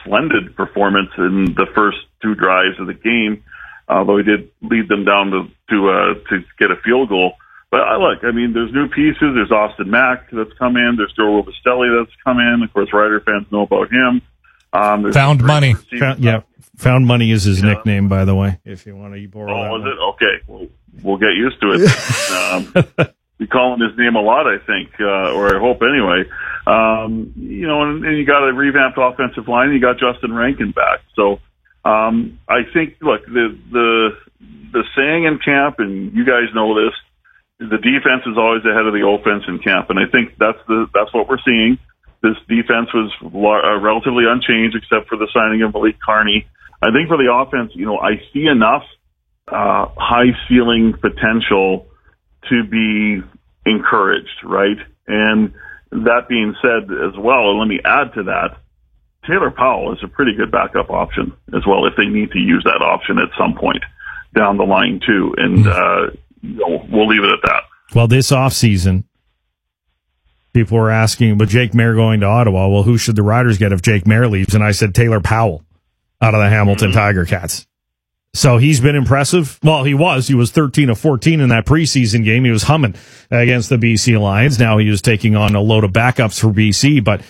splendid performance in the first two drives of the game, although he did lead them down to get a field goal. But there's new pieces. There's Austin Mack that's come in. There's Joe Robustelli that's come in. Of course, Rider fans know about him. Found Money. Found Money is his nickname, by the way, if you want to borrow that. Oh, is it? Okay. We'll get used to it. We call him his name a lot, I think, or I hope anyway. And you got a revamped offensive line. And you got Justin Rankin back. So I think, look, the saying in camp, and you guys know this, the defense is always ahead of the offense in camp, and I think that's what we're seeing. This defense was relatively unchanged except for the signing of Malik Carney. I think for the offense, I see enough high ceiling potential to be encouraged, right? And that being said as well, and let me add to that, Taylor Powell is a pretty good backup option as well if they need to use that option at some point down the line too. And we'll leave it at that. Well, this offseason, people were asking, with Jake Maier going to Ottawa, well, who should the Riders get if Jake Maier leaves? And I said Taylor Powell out of the Hamilton Tiger Cats. So he's been impressive. Well, he was 13 of 14 in that preseason game. He was humming against the BC Lions. Now he was taking on a load of backups for BC, but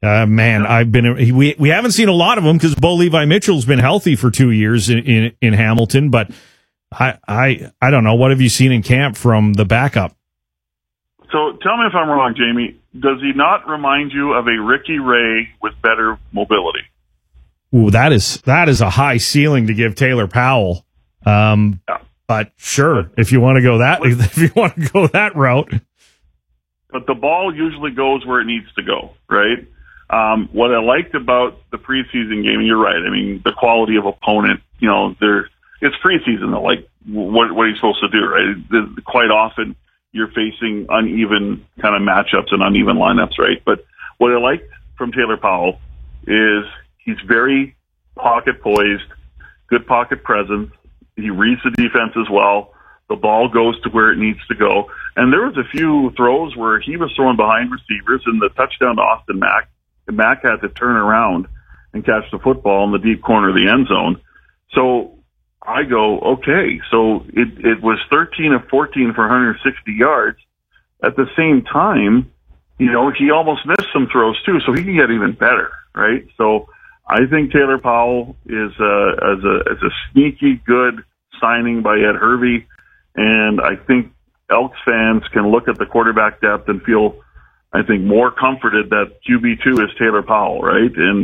we haven't seen a lot of them because Bo Levi Mitchell's been healthy for 2 years in Hamilton, but I don't know. What have you seen in camp from the backup? So tell me if I'm wrong, Jamie. Does he not remind you of a Ricky Ray with better mobility? Ooh, that is a high ceiling to give Taylor Powell. But sure, if you want to go that route. But the ball usually goes where it needs to go, right? What I liked about the preseason game, and you're right. I mean, the quality of opponent, it's preseason, though. Like, what are you supposed to do, right? Quite often, you're facing uneven kind of matchups and uneven lineups, right? But what I liked from Taylor Powell is he's very pocket poised, good pocket presence. He reads the defense as well. The ball goes to where it needs to go. And there was a few throws where he was throwing behind receivers, and the touchdown to Austin Mack, and Mack had to turn around and catch the football in the deep corner of the end zone. So I go, okay, so it was 13 of 14 for 160 yards. At the same time, he almost missed some throws too, so he can get even better, right? So I think Taylor Powell is a sneaky good signing by Ed Hervey, and I think Elks fans can look at the quarterback depth and feel, I think, more comforted that QB2 is Taylor Powell, right? And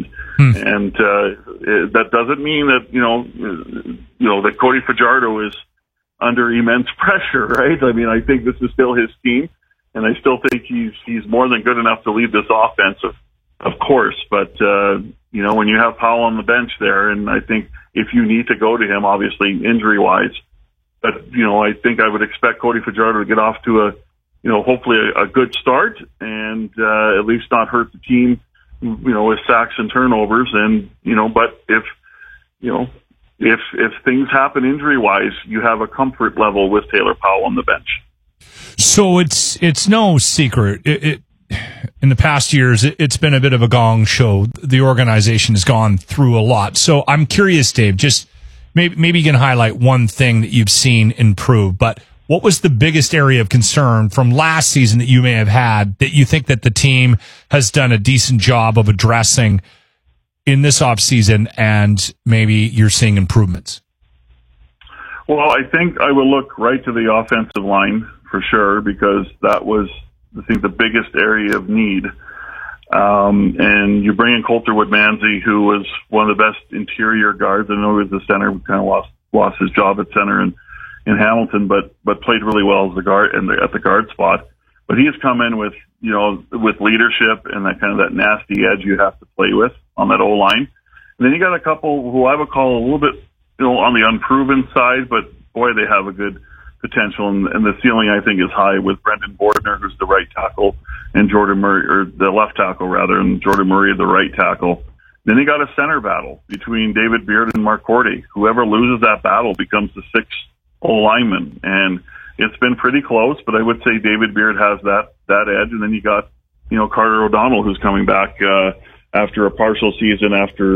that doesn't mean that that Cody Fajardo is under immense pressure, right? I mean, I think this is still his team, and I still think he's more than good enough to lead this offense, of course. But when you have Powell on the bench there, and I think if you need to go to him, obviously injury wise, but I think I would expect Cody Fajardo to get off to hopefully a good start and at least not hurt the team, with sacks and turnovers. And, but if things happen injury wise, you have a comfort level with Taylor Powell on the bench. So it's no secret. In the past years, it's been a bit of a gong show. The organization has gone through a lot. So I'm curious, Dave, just maybe you can highlight one thing that you've seen improve, but what was the biggest area of concern from last season that you may have had that you think that the team has done a decent job of addressing in this offseason, and maybe you're seeing improvements? Well, I think I will look right to the offensive line for sure, because that was, I think, the biggest area of need. And you bring in Coulter Woodmansey, who was one of the best interior guards. I know he was the center, kind of lost his job at center in Hamilton, but played really well as the guard at the guard spot. But he has come in with leadership and that nasty edge you have to play with on that O-line. And then you got a couple who I would call a little bit, on the unproven side, but boy, they have a good potential, and the ceiling I think is high with Brendan Bordner, who's the right tackle, and Jordan Murray, or the left tackle rather, and Jordan Murray the right tackle. Then you got a center battle between David Beard and Mark Cordy. Whoever loses that battle becomes the sixth lineman, and it's been pretty close, but I would say David Beard has that edge. And then you got Carter O'Donnell, who's coming back after a partial season after